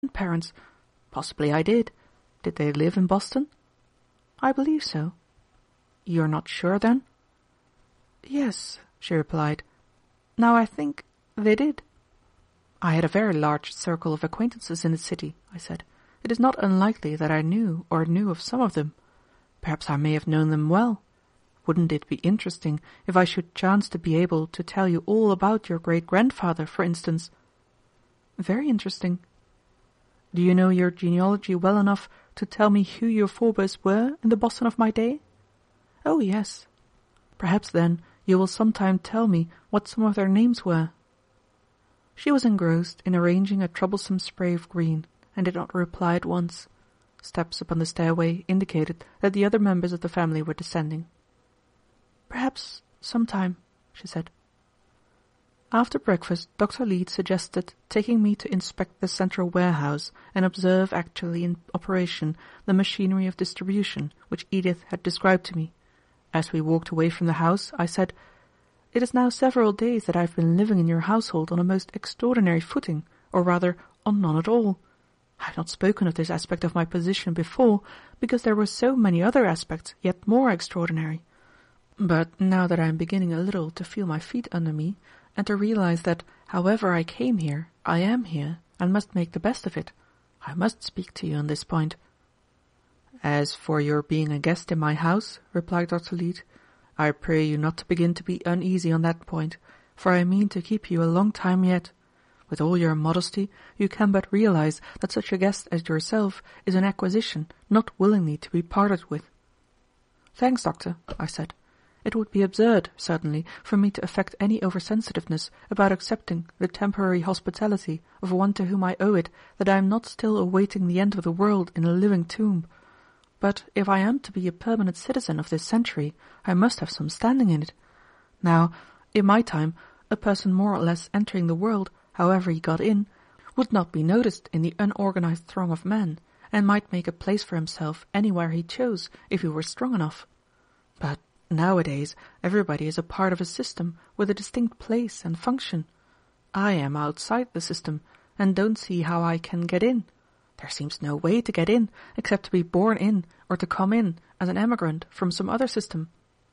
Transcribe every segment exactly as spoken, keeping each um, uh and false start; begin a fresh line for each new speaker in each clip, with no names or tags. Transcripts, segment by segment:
Parents. Possibly I did. Did they live in Boston? I believe so. You're not sure, then? Yes, she replied. Now I think they did. I had a very large circle of acquaintances in the city, I said. It is not unlikely that I knew or knew of some of them. Perhaps I may have known them well. Wouldn't it be interesting if I should chance to be able to tell you all about your great-grandfather, for instance? Very interesting. Do you know your genealogy well enough to tell me who your forebears were in the Boston of my day? Oh, yes. Perhaps, then, you will sometime tell me what some of their names were. She was engrossed in arranging a troublesome spray of green, and did not reply at once. Steps upon the stairway indicated that the other members of the family were descending. Perhaps sometime, she said. After breakfast, Doctor Leete suggested taking me to inspect the central warehouse and observe actually in operation the machinery of distribution which Edith had described to me. As we walked away from the house, I said, "It is now several days that I have been living in your household on a most extraordinary footing, or rather on none at all. I have not spoken of this aspect of my position before, because there were so many other aspects yet more extraordinary. But now that I am beginning a little to feel my feet under me, and to realize that, however I came here, I am here, and must make the best of it, I must speak to you on this point." "As for your being a guest in my house," replied Doctor Leete, "I pray you not to begin to be uneasy on that point, for I mean to keep you a long time yet. With all your modesty, you can but realize that such a guest as yourself is an acquisition not willingly to be parted with." "Thanks, Doctor," I said. It would be absurd, certainly, for me to affect any oversensitiveness about accepting the temporary hospitality of one to whom I owe it that I am not still awaiting the end of the world in a living tomb. But if I am to be a permanent citizen of this century, I must have some standing in it. Now, in my time, a person more or less entering the world, however he got in, would not be noticed in the unorganized throng of men, and might make a place for himself anywhere he chose if he were strong enough. But nowadays everybody is a part of a system with a distinct place and function. I am outside the system, and don't see how I can get in. There seems no way to get in, except to be born in, or to come in as an emigrant from some other system."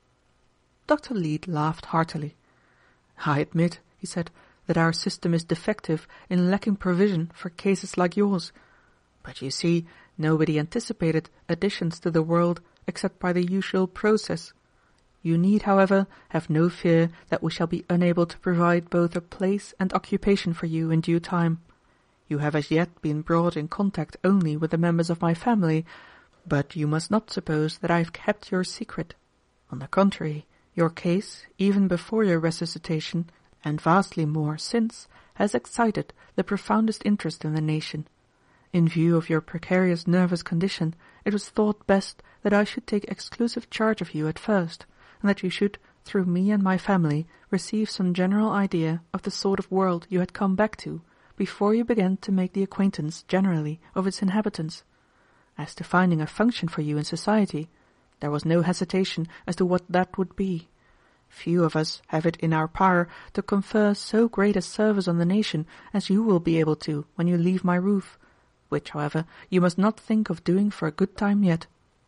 Doctor Leete laughed heartily. "I admit," he said, "that our system is defective in lacking provision for cases like yours. But you see, nobody anticipated additions to the world except by the usual process. You need, however, have no fear that we shall be unable to provide both a place and occupation for you in due time. You have as yet been brought in contact only with the members of my family, but you must not suppose that I have kept your secret. On the contrary, your case, even before your resuscitation, and vastly more since, has excited the profoundest interest in the nation. In view of your precarious nervous condition, it was thought best that I should take exclusive charge of you at first, and that you should, through me and my family, receive some general idea of the sort of world you had come back to, before you began to make the acquaintance generally of its inhabitants. As to finding a function for you in society, there was no hesitation as to what that would be. Few of us have it in our power to confer so great a service on the nation as you will be able to when you leave my roof, which, however, you must not think of doing for a good time yet."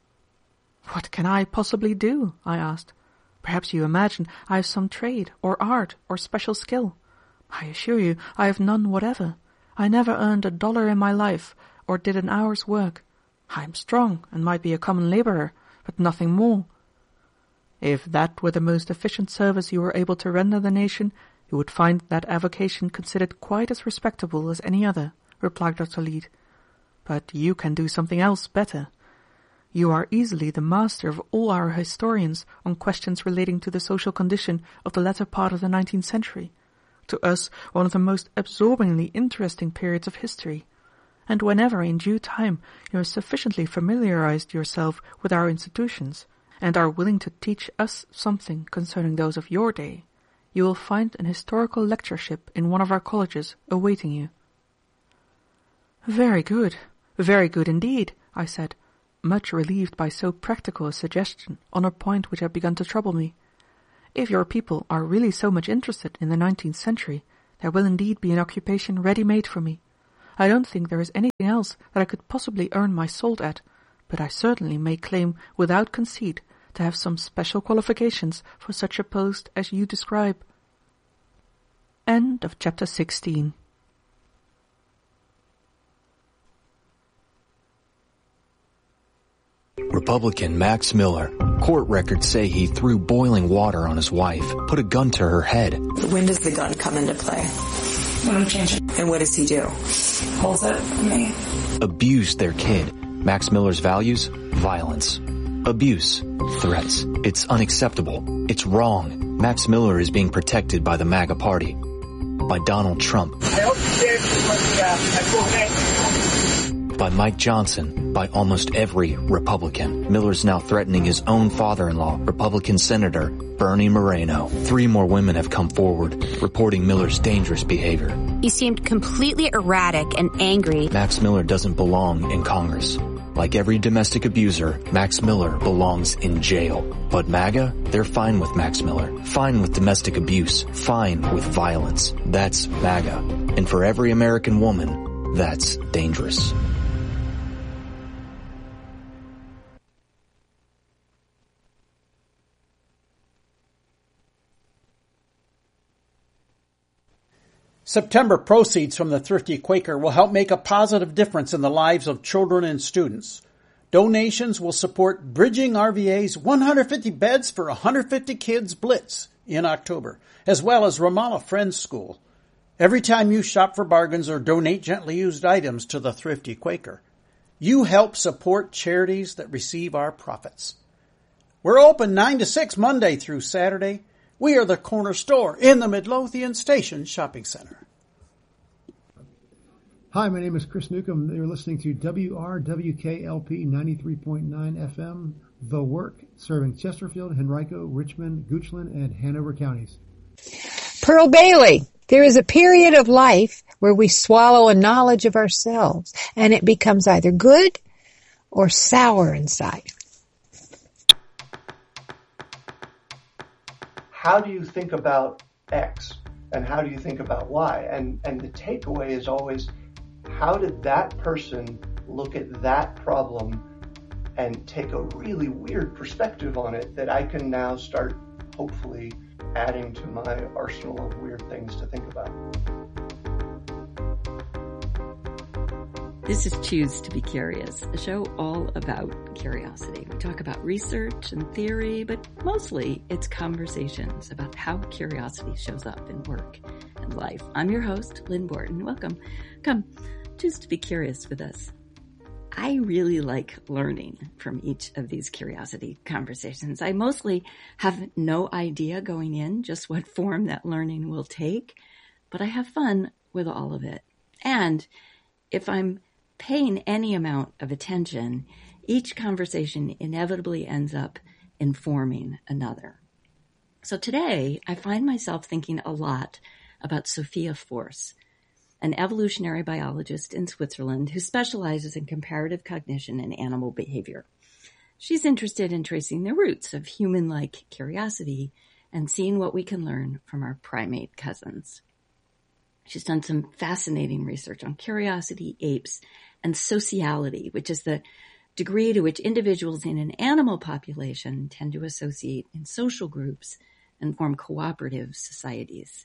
"What can I possibly do?" I asked. "Perhaps you imagine I have some trade, or art, or special skill. I assure you I have none whatever. I never earned a dollar in my life, or did an hour's work. I am strong, and might be a common labourer, but nothing more." "If that were the most efficient service you were able to render the nation, you would find that avocation considered quite as respectable as any other," replied Doctor Leete. "But you can do something else better. You are easily the master of all our historians on questions relating to the social condition of the latter part of the nineteenth century, to us one of the most absorbingly interesting periods of history, and whenever in due time you have sufficiently familiarized yourself with our institutions, and are willing to teach us something concerning those of your day, you will find an historical lectureship in one of our colleges awaiting you." "Very good, very good indeed," I said, much relieved by so practical a suggestion on a point which had begun to trouble me. "If your people are really so much interested in the nineteenth century, there will indeed be an occupation ready-made for me. I don't think there is anything else that I could possibly earn my salt at, but I certainly may claim without conceit to have some special qualifications for such a post as you describe. End of chapter sixteen.
Republican Max Miller. Court records say he threw boiling water on his wife, put a gun to her head.
When does the gun come into play?
When I'm changing.
And what does he do?
Holds it for me.
Abused their kid. Max Miller's values? Violence. Abuse. Threats. It's unacceptable. It's wrong. Max Miller is being protected by the MAGA party. By Donald Trump.
I hope you did what, uh,
by Mike Johnson, by almost every Republican. Miller's now threatening his own father-in-law, Republican Senator Bernie Moreno. Three more women have come forward, reporting Miller's dangerous behavior.
He seemed completely erratic and angry.
Max Miller doesn't belong in Congress. Like every domestic abuser, Max Miller belongs in jail. But MAGA, they're fine with Max Miller. Fine with domestic abuse. Fine with violence. That's MAGA. And for every American woman, that's dangerous.
September proceeds from the Thrifty Quaker will help make a positive difference in the lives of children and students. Donations will support Bridging R V A's one hundred fifty beds for one hundred fifty kids blitz in October, as well as Ramallah Friends School. Every time you shop for bargains or donate gently used items to the Thrifty Quaker, you help support charities that receive our profits. We're open nine to six Monday through Saturday. We are the corner store in the Midlothian Station Shopping Center.
Hi, my name is Chris Newcomb. You're listening to W R W K L P ninety-three point nine F M, The Work, serving Chesterfield, Henrico, Richmond, Goochland, and Hanover counties.
Pearl Bailey. There is a period of life where we swallow a knowledge of ourselves, and it becomes either good or sour inside.
How do you think about X and how do you think about Y? And and the takeaway is always, how did that person look at that problem and take a really weird perspective on it that I can now start hopefully adding to my arsenal of weird things to think about.
This is Choose to be Curious, a show all about curiosity. We talk about research and theory, but mostly it's conversations about how curiosity shows up in work and life. I'm your host, Lynn Borton. Welcome. Come, choose to be curious with us. I really like learning from each of these curiosity conversations. I mostly have no idea going in just what form that learning will take, but I have fun with all of it. And if I'm paying any amount of attention, each conversation inevitably ends up informing another. So today, I find myself thinking a lot about Sophia Force, an evolutionary biologist in Switzerland who specializes in comparative cognition and animal behavior. She's interested in tracing the roots of human-like curiosity and seeing what we can learn from our primate cousins. She's done some fascinating research on curiosity, apes, and sociality, which is the degree to which individuals in an animal population tend to associate in social groups and form cooperative societies.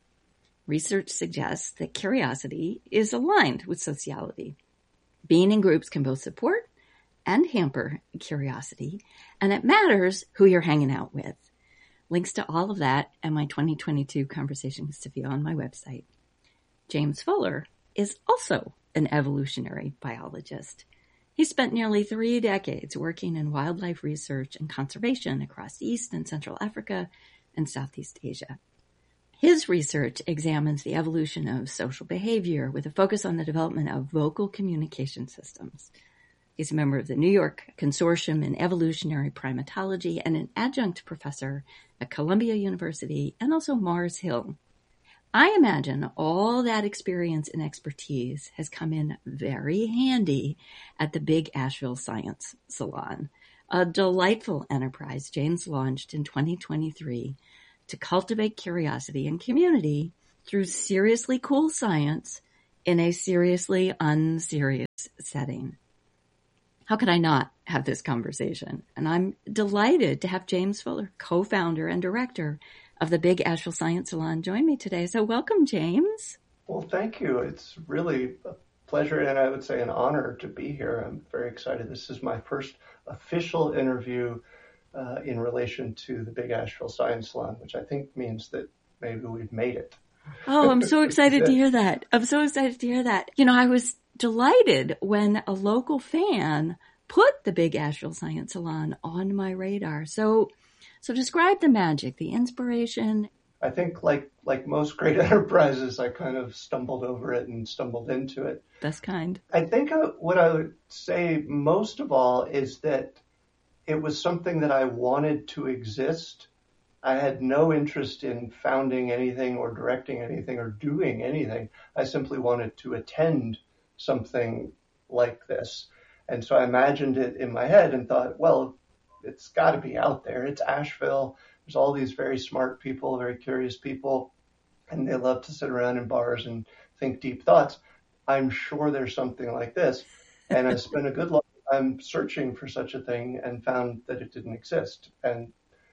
Research suggests that curiosity is aligned with sociality. Being in groups can both support and hamper curiosity, and it matters who you're hanging out with. Links to all of that and my twenty twenty-two conversation with Sophia on my website. James Fuller is also an evolutionary biologist. He spent nearly three decades working in wildlife research and conservation across East and Central Africa and Southeast Asia. His research examines the evolution of social behavior with a focus on the development of vocal communication systems. He's a member of the New York Consortium in Evolutionary Primatology and an adjunct professor at Columbia University and also Mars Hill. I imagine all that experience and expertise has come in very handy at the Big Asheville Science Salon, a delightful enterprise James launched in twenty twenty-three to cultivate curiosity and community through seriously cool science in a seriously unserious setting. How could I not have this conversation? And I'm delighted to have James Fuller, co-founder and director of the Big Asheville Science Salon, join me today. So welcome, James.
Well, thank you. It's really a pleasure and I would say an honor to be here. I'm very excited. This is my first official interview uh, in relation to the Big Asheville Science Salon, which I think means that maybe we've made it.
Oh, I'm so excited to hear that. I'm so excited to hear that. You know, I was delighted when a local fan put the Big Asheville Science Salon on my radar. So, so describe the magic, the inspiration.
I think like, like most great enterprises, I kind of stumbled over it and stumbled into it.
Best kind.
I think I, what I would say most of all is that it was something that I wanted to exist. I had no interest in founding anything or directing anything or doing anything. I simply wanted to attend something like this. And so I imagined it in my head and thought, well, it's got to be out there. It's Asheville. There's all these very smart people, very curious people, and they love to sit around in bars and think deep thoughts. I'm sure there's something like this. And I spent a good long time searching for such a thing and found that it didn't exist. And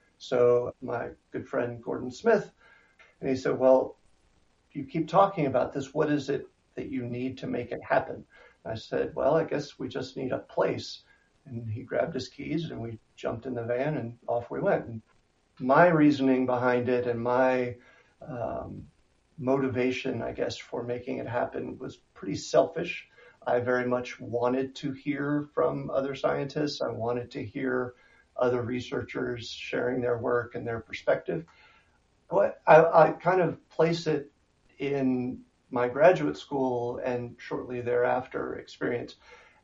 so my good friend Gordon Smith, and he said, well, you keep talking about this. What is it that you need to make it happen? And I said, well, I guess we just need a place. And he grabbed his keys and we jumped in the van and off we went. And my reasoning behind it and my um, motivation, I guess, for making it happen was pretty selfish. I very much wanted to hear from other scientists. I wanted to hear other researchers sharing their work and their perspective. But I, I kind of place it in my graduate school and shortly thereafter experience.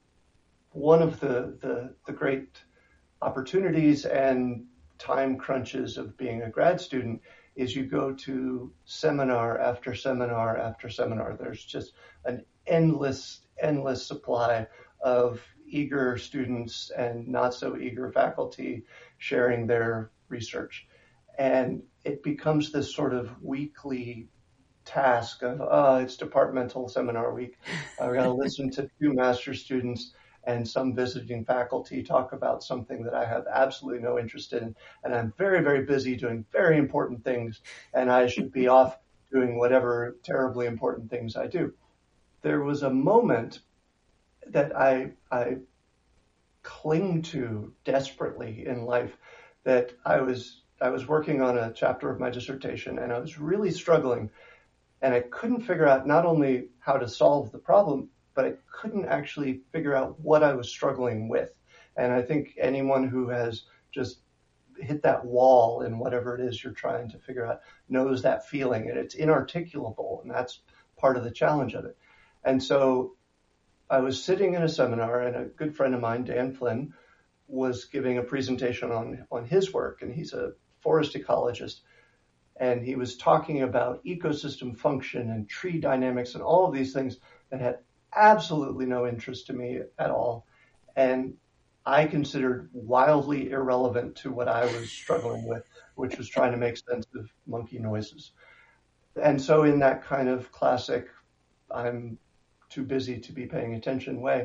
One of the, the, the great opportunities and time crunches of being a grad student is you go to seminar after seminar after seminar. There's just an endless, endless supply of eager students and not so eager faculty sharing their research. And it becomes this sort of weekly task of, oh, it's departmental seminar week. I've got to listen to two master students and some visiting faculty talk about something that I have absolutely no interest in. And I'm very, very busy doing very important things, and I should be off doing whatever terribly important things I do. There was a moment that I, I cling to desperately in life, that I was, I was working on a chapter of my dissertation and I was really struggling, and I couldn't figure out not only how to solve the problem, but I couldn't actually figure out what I was struggling with. And I think anyone who has just hit that wall in whatever it is you're trying to figure out knows that feeling, and it's inarticulable, and that's part of the challenge of it. And so I was sitting in a seminar, and a good friend of mine, Dan Flynn, was giving a presentation on, on his work, and he's a forest ecologist. And he was talking about ecosystem function and tree dynamics and all of these things that had absolutely no interest to me at all. And I considered wildly irrelevant to what I was struggling with, which was trying to make sense of monkey noises. And so in that kind of classic, I'm too busy to be paying attention way,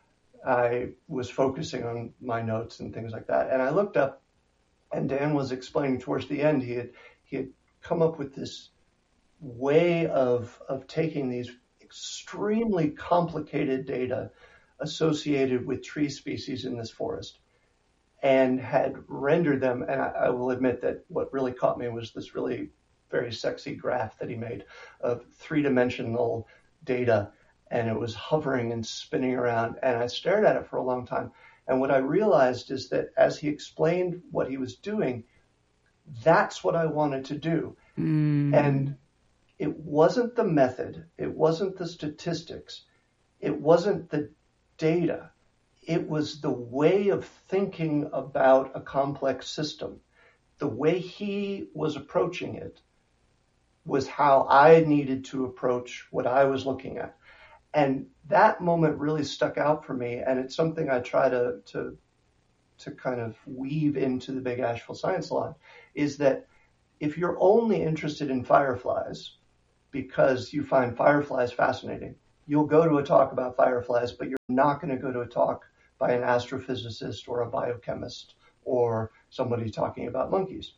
I was focusing on my notes and things like that. And I looked up, and Dan was explaining towards the end, he had, he had come up with this way of, of taking these extremely complicated data associated with tree species in this forest and had rendered them. And I, I will admit that what really caught me was this really very sexy graph that he made of three-dimensional data, and it was hovering and spinning around. And I stared at it for a long time. And what I realized is that as he explained what he was doing, that's what I wanted to do. Mm. And it wasn't the method. It wasn't the statistics. It wasn't the data. It was the way of thinking about a complex system. The way he was approaching it was how I needed to approach what I was looking at. And that moment really stuck out for me. And it's something I try to, to, to kind of weave into the Big Asheville Science Salon, is that if you're only interested in fireflies because you find fireflies fascinating, you'll go to a talk about fireflies, but you're not going to go to a talk by an astrophysicist or a biochemist or somebody talking about monkeys.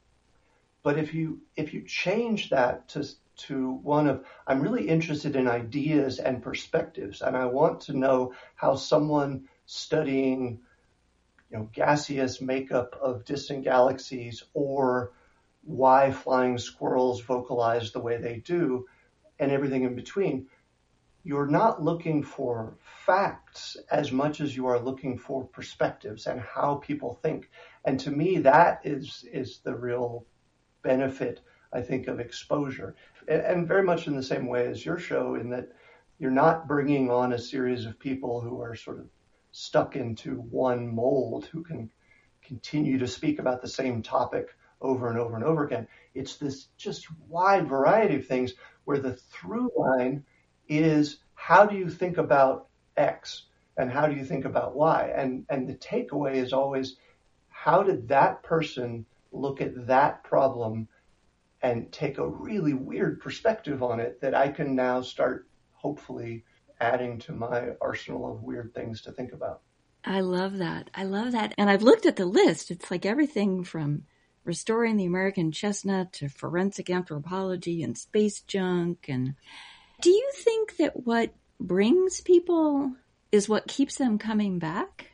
But if you if you change that to to one of, I'm really interested in ideas and perspectives, and I want to know how someone studying, you know, gaseous makeup of distant galaxies, or why flying squirrels vocalize the way they do, and everything in between, you're not looking for facts as much as you are looking for perspectives and how people think. And to me, that is is the real benefit, I think, of exposure. And very much in the same way as your show, in that you're not bringing on a series of people who are sort of stuck into one mold who can continue to speak about the same topic over and over and over again. It's this just wide variety of things where the through line is, how do you think about X and how do you think about Y? And, and the takeaway is always, how did that person look at that problem and take a really weird perspective on it that I can now start hopefully adding to my arsenal of weird things to think about.
I love that. I love that. And I've looked at the list. It's like everything from restoring the American chestnut to forensic anthropology and space junk. And do you think that what brings people is what keeps them coming back?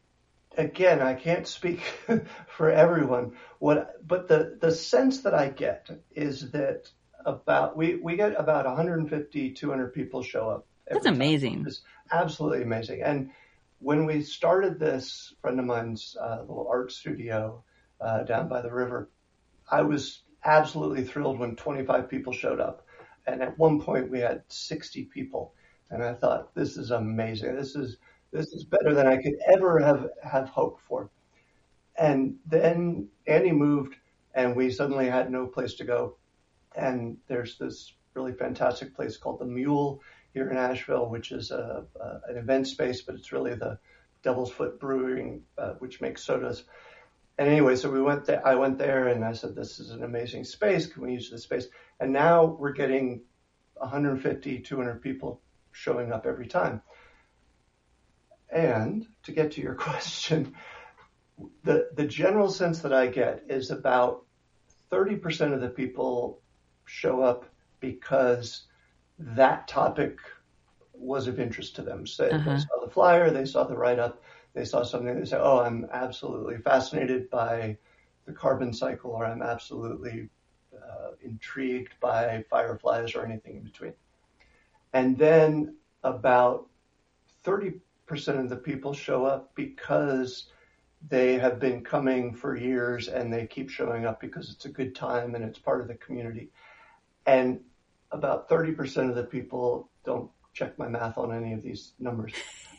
Again, I can't speak for everyone. What, but the, the sense that I get is that about we, we get about one hundred fifty, two hundred people show up.
That's amazing.
It's absolutely amazing. And when we started this, a friend of mine's uh, little art studio uh, down by the river, I was absolutely thrilled when twenty-five people showed up. And at one point we had sixty people. And I thought, this is amazing. This is This is better than I could ever have, have hoped for. And then Annie moved and we suddenly had no place to go. And there's this really fantastic place called the Mule here in Asheville, which is a, a, an event space, but it's really the Devil's Foot Brewing, uh, which makes sodas. And anyway, so we went there, I went there and I said, this is an amazing space. Can we use this space? And now we're getting one hundred fifty, two hundred people showing up every time. And to get to your question, the, the general sense that I get is about thirty percent of the people show up because that topic was of interest to them. So uh-huh. They saw the flyer, they saw the write-up, they saw something, they say, oh, I'm absolutely fascinated by the carbon cycle, or I'm absolutely uh, intrigued by fireflies, or anything in between. And then about thirty percent of the people show up because they have been coming for years and they keep showing up because it's a good time and it's part of the community. And about thirty percent of the people, don't check my math on any of these numbers,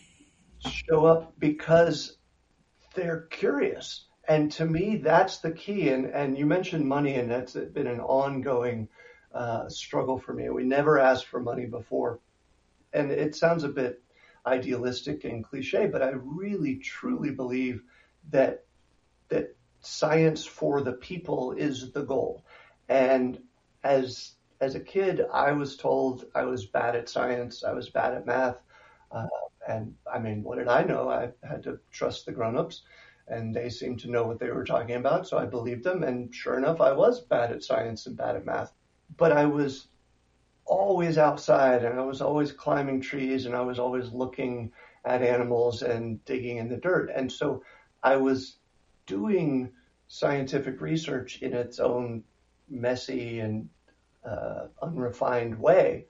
show up because they're curious. And to me, that's the key. And, and you mentioned money, and that's been an ongoing uh, struggle for me. We never asked for money before. And it sounds a bit idealistic and cliche, but I really truly believe that that science for the people is the goal. And as as a kid, I was told I was bad at science, I was bad at math, uh, and I mean, what did I know? I had to trust the grown-ups, and they seemed to know what they were talking about, so I believed them. And sure enough, I was bad at science and bad at math, but I was always outside, and I was always climbing trees, and I was always looking at animals and digging in the dirt. And so I was doing scientific research in its own messy and uh, unrefined way,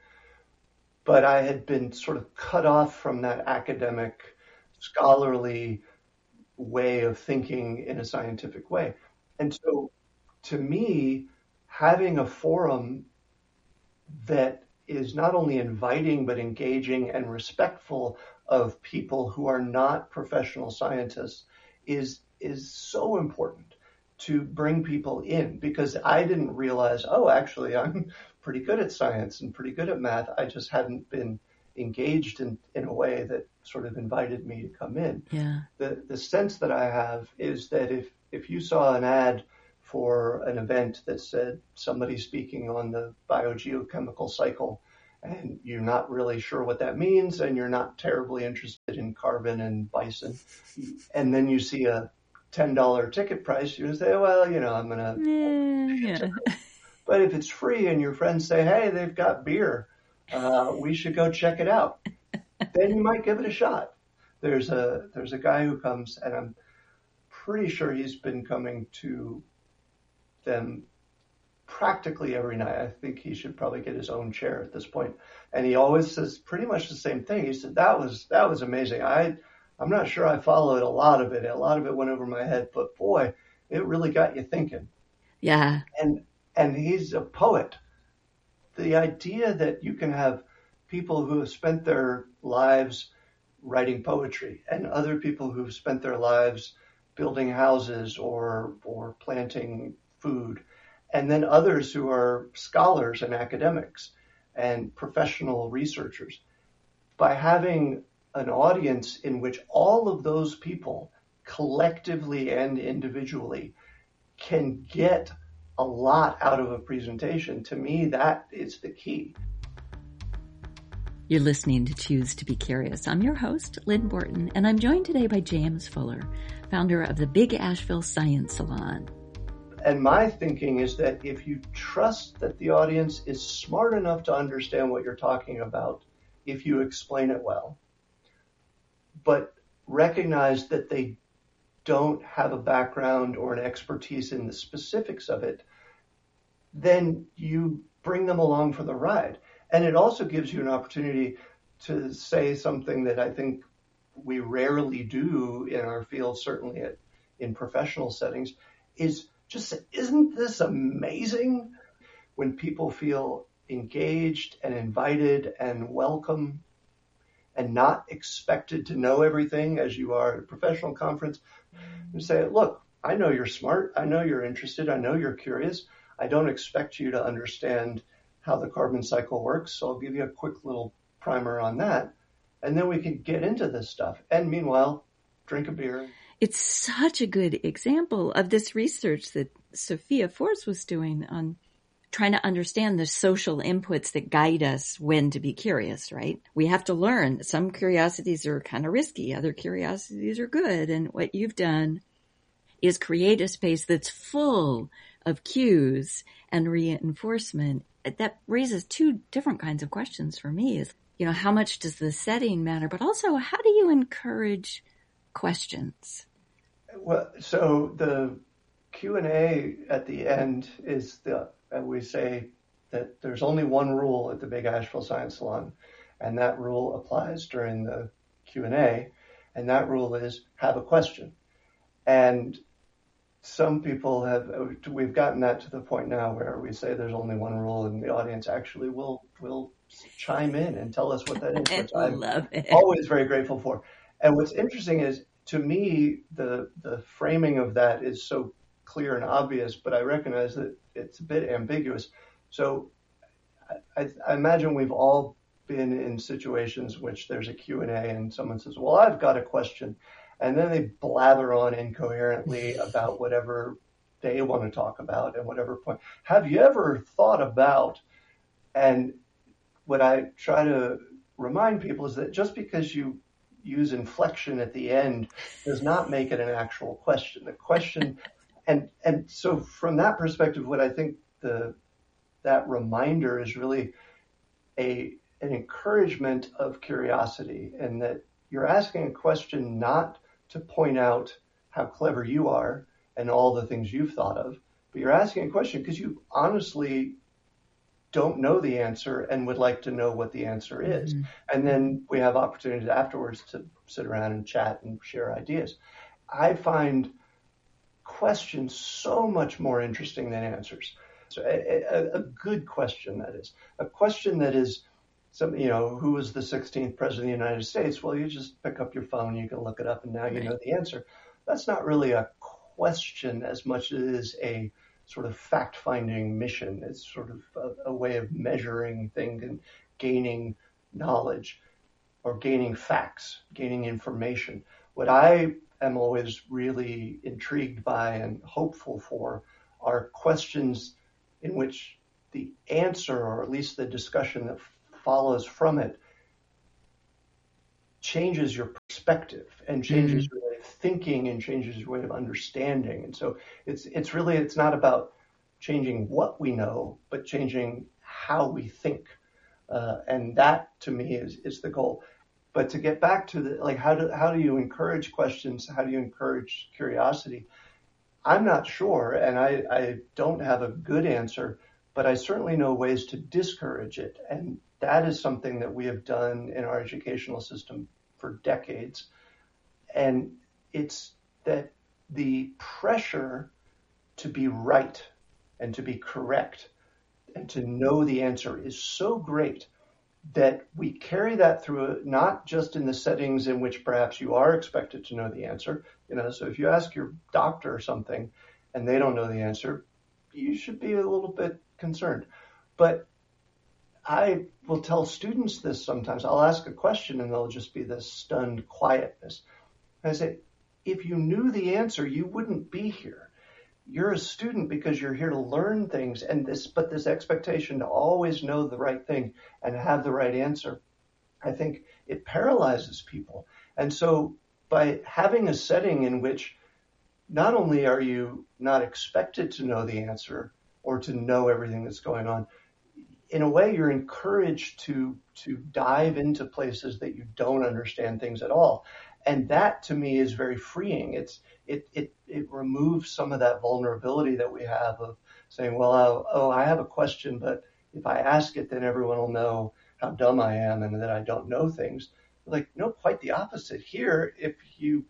but I had been sort of cut off from that academic, scholarly way of thinking in a scientific way. And so to me, having a forum that is not only inviting but engaging and respectful of people who are not professional scientists is is so important to bring people in, because I didn't realize, oh, actually, I'm pretty good at science and pretty good at math. I just hadn't been engaged in, in a way that sort of invited me to come in.
Yeah.
The the sense that I have is that if if you saw an ad for an event that said somebody speaking on the biogeochemical cycle, and you're not really sure what that means, and you're not terribly interested in carbon and bison, and then you see a ten dollar ticket price, you say, well, you know, I'm going to...
Yeah.
But if it's free and your friends say, hey, they've got beer, uh, we should go check it out, then you might give it a shot. There's a there's a guy who comes, and I'm pretty sure he's been coming to them practically every night. I think he should probably get his own chair at this point. And he always says pretty much the same thing. He said, that was that was amazing. I, I'm not sure I followed a lot of it. A lot of it went over my head, but boy, it really got you thinking.
Yeah.
And and he's a poet. The idea that you can have people who have spent their lives writing poetry and other people who've spent their lives building houses or or planting food, and then others who are scholars and academics and professional researchers. By having an audience in which all of those people collectively and individually can get a lot out of a presentation, to me, that is the key.
You're listening to Choose to be Curious. I'm your host, Lynn Borton, and I'm joined today by James Fuller, founder of the Big Asheville Science Salon.
And my thinking is that if you trust that the audience is smart enough to understand what you're talking about, if you explain it well, but recognize that they don't have a background or an expertise in the specifics of it, then you bring them along for the ride. And it also gives you an opportunity to say something that I think we rarely do in our field, certainly at, in professional settings, is just say, isn't this amazing? When people feel engaged and invited and welcome and not expected to know everything as you are at a professional conference, and say, look, I know you're smart. I know you're interested. I know you're curious. I don't expect you to understand how the carbon cycle works, so I'll give you a quick little primer on that, and then we can get into this stuff. And meanwhile, drink a beer.
It's such a good example of this research that Sophia Force was doing on trying to understand the social inputs that guide us when to be curious, right? We have to learn. Some curiosities are kind of risky. Other curiosities are good. And what you've done is create a space that's full of cues and reinforcement. That raises two different kinds of questions for me. Is, you know, how much does the setting matter? But also, how do you encourage questions?
Well, so the Q and A at the end is the, and we say that there's only one rule at the Big Asheville Science Salon, and that rule applies during the Q and A, and that rule is have a question. And some people have, we've gotten that to the point now where we say there's only one rule, and the audience actually will will chime in and tell us what that is, which
I
I'm
love it.
always very grateful for. And what's interesting is, to me, the the framing of that is so clear and obvious, but I recognize that it's a bit ambiguous. So I, I imagine we've all been in situations in which there's a Q and A and someone says, well, I've got a question. And then they blather on incoherently about whatever they want to talk about and whatever point. Have you ever thought about, and what I try to remind people is that just because you use inflection at the end does not make it an actual question. The question, and and so from that perspective, what I think the that reminder is really a an encouragement of curiosity, and that you're asking a question not to point out how clever you are and all the things you've thought of, but you're asking a question because you honestly don't know the answer and would like to know what the answer is. Mm-hmm. And then we have opportunities afterwards to sit around and chat and share ideas. I find questions so much more interesting than answers. So a, a, a good question, that is. A question that is, some, you know, who was the sixteenth president of the United States? Well, you just pick up your phone, you can look it up, and now you know the answer. That's not really a question as much as it is a sort of fact-finding mission. It's sort of a, a way of measuring things and gaining knowledge or gaining facts, gaining information. What I am always really intrigued by and hopeful for are questions in which the answer, or at least the discussion that follows from it changes your perspective and changes mm-hmm. your way of thinking and changes your way of understanding. And so it's it's really, it's not about changing what we know, but changing how we think. Uh, and that to me is, is the goal. But to get back to the, like, how do, how do you encourage questions? How do you encourage curiosity? I'm not sure, and I, I don't have a good answer, but I certainly know ways to discourage it. And that is something that we have done in our educational system for decades. And it's that the pressure to be right and to be correct and to know the answer is so great that we carry that through, not just in the settings in which perhaps you are expected to know the answer. You know, so if you ask your doctor or something and they don't know the answer, you should be a little bit concerned. But I will tell students this sometimes. I'll ask a question and there'll just be this stunned quietness. I say, if you knew the answer, you wouldn't be here. You're a student because you're here to learn things, and this, but this expectation to always know the right thing and have the right answer, I think it paralyzes people. And so by having a setting in which not only are you not expected to know the answer or to know everything that's going on, in a way you're encouraged to, to dive into places that you don't understand things at all. And that to me is very freeing. It's, it, it, it removes some of that vulnerability that we have of saying, well, oh, oh, I have a question, but if I ask it, then everyone will know how dumb I am and that I don't know things. Like, no, quite the opposite. Here, if you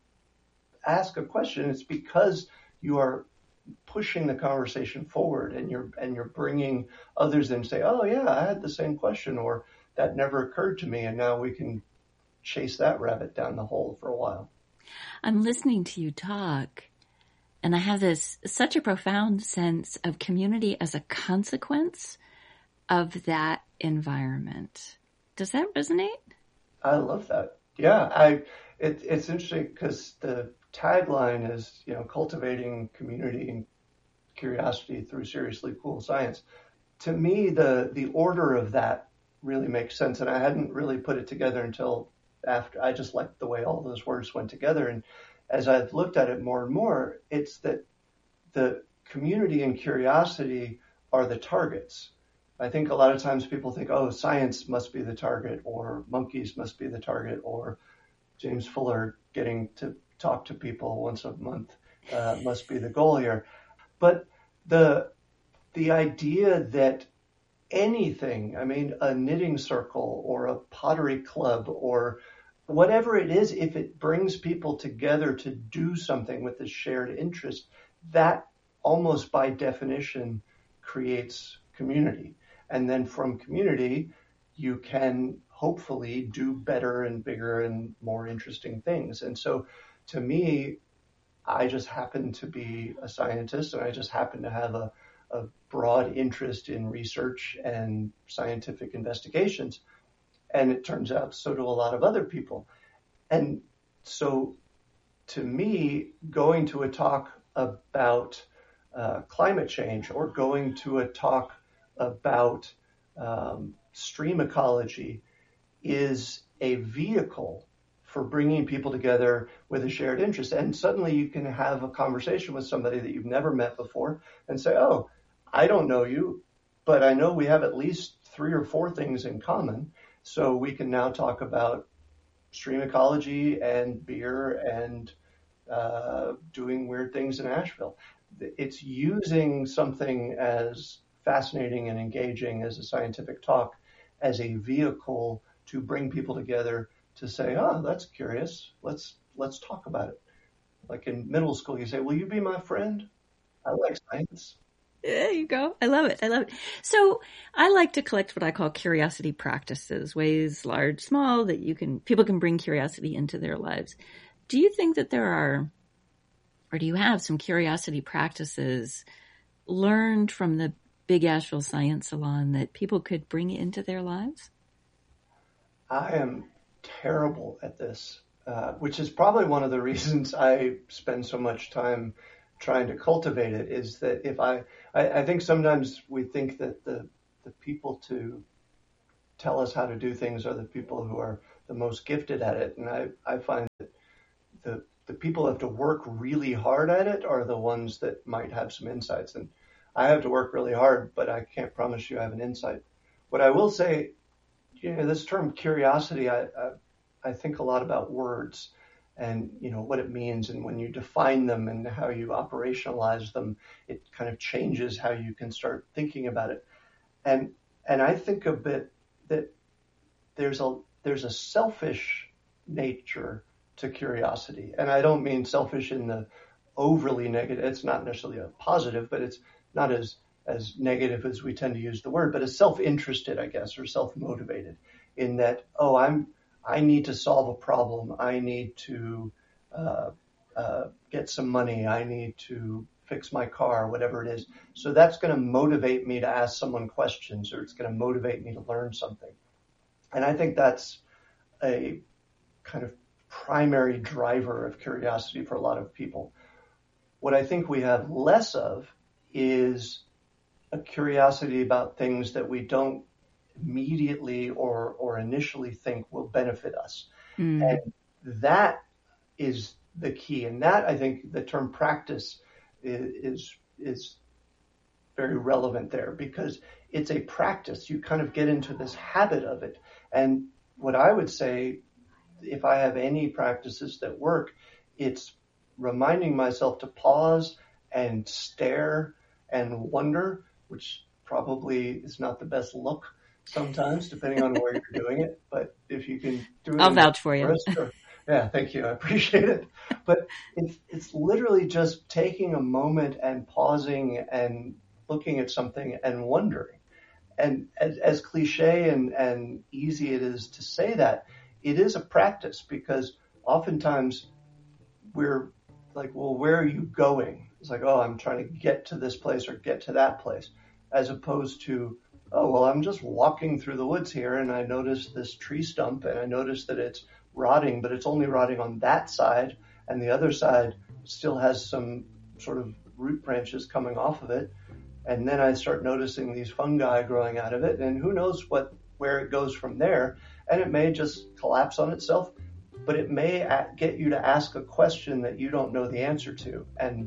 ask a question, it's because you are pushing the conversation forward and you're, and you're bringing others in and say, oh yeah, I had the same question, or that never occurred to me. And now we can chase that rabbit down the hole for a while.
I'm listening to you talk, and I have this such a profound sense of community as a consequence of that environment. Does that resonate?
I love that. Yeah, I. It, it's interesting because the tagline is, you know, cultivating community and curiosity through seriously cool science. To me, the the order of that really makes sense, and I hadn't really put it together until after. I just liked the way all those words went together. And as I've looked at it more and more, it's that the community and curiosity are the targets. I think a lot of times people think, oh, science must be the target, or monkeys must be the target, or James Fuller getting to talk to people once a month uh, must be the goal here. But the the idea that anything, I mean, a knitting circle or a pottery club or whatever it is, if it brings people together to do something with a shared interest, that almost by definition creates community. And then from community, you can hopefully do better and bigger and more interesting things. And so to me, I just happen to be a scientist, and I just happen to have a a broad interest in research and scientific investigations. And it turns out so do a lot of other people. And so to me, going to a talk about uh, climate change or going to a talk about um, stream ecology is a vehicle for bringing people together with a shared interest. And suddenly you can have a conversation with somebody that you've never met before and say, oh, I don't know you, but I know we have at least three or four things in common. So we can now talk about stream ecology and beer and uh, doing weird things in Asheville. It's using something as fascinating and engaging as a scientific talk as a vehicle to bring people together to say, oh, that's curious. Let's let's talk about it. Like in middle school, you say, will you be my friend? I like science.
There you go. I love it. I love it. So I like to collect what I call curiosity practices, ways large, small, that you can, people can bring curiosity into their lives. Do you think that there are, or do you have some curiosity practices learned from the Big Asheville Science Salon that people could bring into their lives?
I am terrible at this, uh, which is probably one of the reasons I spend so much time trying to cultivate it, is that if I, I, I think sometimes we think that the, the people to tell us how to do things are the people who are the most gifted at it. And I, I find that the the people who have to work really hard at it are the ones that might have some insights. And I have to work really hard, but I can't promise you I have an insight. What I will say, you know, this term curiosity, I, I, I think a lot about words and, you know, what it means. And when you define them and how you operationalize them, it kind of changes how you can start thinking about it. And, and I think a bit that there's a, there's a selfish nature to curiosity. And I don't mean selfish in the overly negative. It's not necessarily a positive, but it's not as, as negative as we tend to use the word, but as self-interested, I guess, or self-motivated in that, oh, I'm, I need to solve a problem. I need to, uh, uh, get some money. I need to fix my car, whatever it is. So that's going to motivate me to ask someone questions, or it's going to motivate me to learn something. And I think that's a kind of primary driver of curiosity for a lot of people. What I think we have less of is a curiosity about things that we don't immediately or, or initially think will benefit us. Mm. And that is the key. And that, I think, the term practice is, is, is very relevant there, because it's a practice. You kind of get into this habit of it. And what I would say, if I have any practices that work, it's reminding myself to pause and stare and wonder, which probably is not the best look sometimes, depending on where you're doing it. But if you can do it,
I'll vouch for you.
Or, yeah, thank you. I appreciate it. But it's, it's literally just taking a moment and pausing and looking at something and wondering. And as, as cliche and, and easy it is to say that, it is a practice, because oftentimes we're like, well, where are you going? It's like, oh, I'm trying to get to this place or get to that place, as opposed to, oh, well, I'm just walking through the woods here and I noticed this tree stump and I noticed that it's rotting, but it's only rotting on that side, and the other side still has some sort of root branches coming off of it. And then I start noticing these fungi growing out of it, and who knows what where it goes from there. And it may just collapse on itself, but it may get you to ask a question that you don't know the answer to. And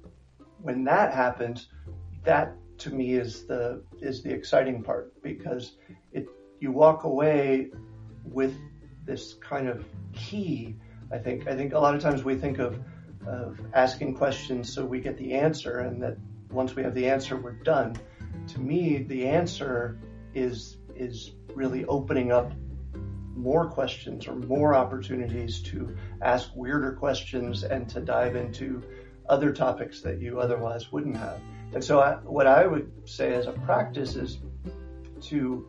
when that happens, that to me is the is the exciting part, because it you walk away with this kind of key. I think I think a lot of times we think of of asking questions so we get the answer, and that once we have the answer, we're done. To me, the answer is is really opening up more questions or more opportunities to ask weirder questions and to dive into other topics that you otherwise wouldn't have. And so I, what I would say as a practice is to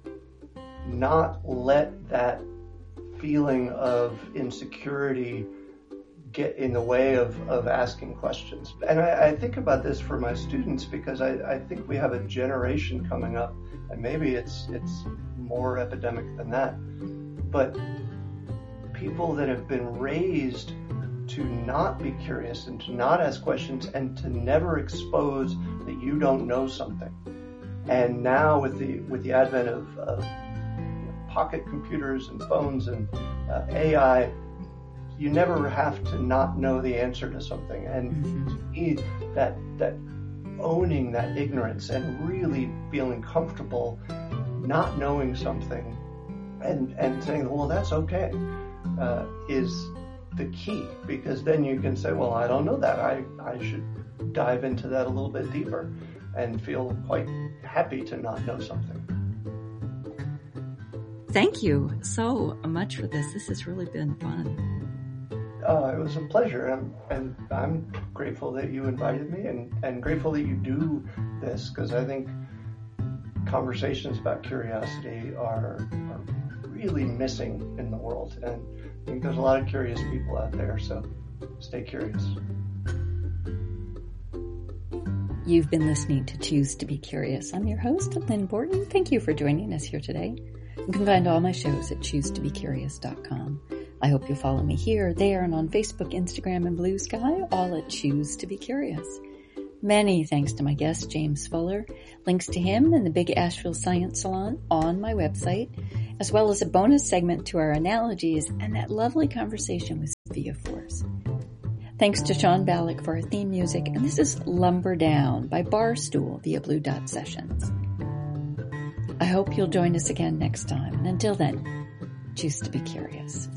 not let that feeling of insecurity get in the way of, of asking questions. And I, I think about this for my students, because I, I think we have a generation coming up, and maybe it's it's more epidemic than that, but people that have been raised to not be curious and to not ask questions and to never expose that you don't know something. And now with the with the advent of, of you know, pocket computers and phones and uh, A I, you never have to not know the answer to something. And to me, that that owning that ignorance and really feeling comfortable not knowing something and and saying, well, that's okay, uh, is the key. Because then you can say, well, I don't know that. I, I should dive into that a little bit deeper and feel quite happy to not know something.
Thank you so much for this. This has really been fun.
Uh, it was a pleasure, and, and I'm grateful that you invited me, and, and grateful that you do this, because I think conversations about curiosity are, are really missing in the world, and I think there's a lot of curious people out there, so stay curious.
You've been listening to Choose to Be Curious. I'm your host, Lynn Borton. Thank you for joining us here today. You can find all my shows at choose to be curious dot com. I hope you'll follow me here, there, and on Facebook, Instagram, and Blue Sky, all at Choose to Be Curious. Many thanks to my guest, James Fuller. Links to him and the Big Asheville Science Salon on my website, as well as a bonus segment to our analogies and that lovely conversation with Sophia Force. Thanks to Sean Ballack for our theme music, and this is Lumber Down by Barstool via Blue Dot Sessions. I hope you'll join us again next time, and until then, choose to be curious.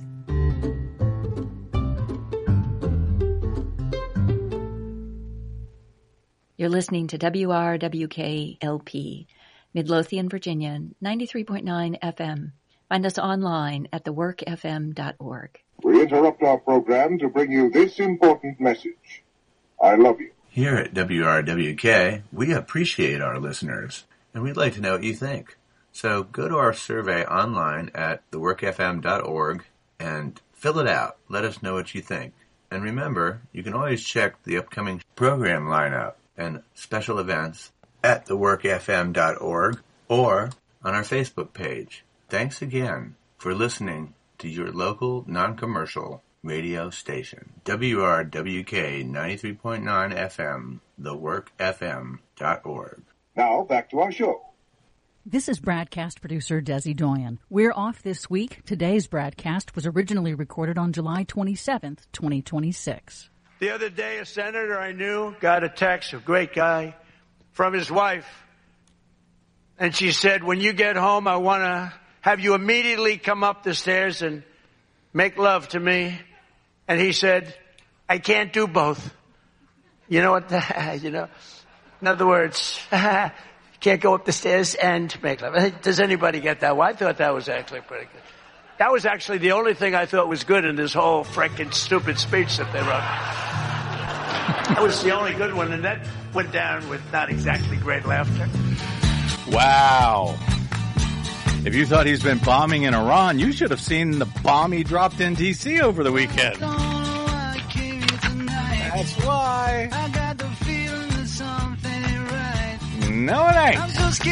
You're listening to W R W K L P, Midlothian, Virginia, ninety-three point nine F M. Find us online at the work f m dot org.
We interrupt our program to bring you this important message. I love you.
Here at W R W K, we appreciate our listeners, and we'd like to know what you think. So go to our survey online at the work f m dot org and fill it out. Let us know what you think. And remember, you can always check the upcoming program lineup and special events at the work f m dot org or on our Facebook page. Thanks again for listening to your local non-commercial radio station, W R W K ninety-three point nine F M, the work f m dot org.
Now, back to our show.
This is broadcast producer Desi Doyen. We're off this week. Today's broadcast was originally recorded on July twenty-seventh, twenty twenty-six.
The other day, a senator I knew got a text, a great guy, from his wife. And she said, when you get home, I want to have you immediately come up the stairs and make love to me. And he said, I can't do both. You know what? The, you know, in other words, can't go up the stairs and make love. Does anybody get that? Well, I thought that was actually pretty good. That was actually the only thing I thought was good in this whole frickin' stupid speech that they wrote. That was the only good one, and that went down with not exactly great laughter.
Wow. If you thought he's been bombing in Iran, you should have seen the bomb he dropped in D C over the weekend. That's why. I got the feeling that something ain't right. No, it ain't.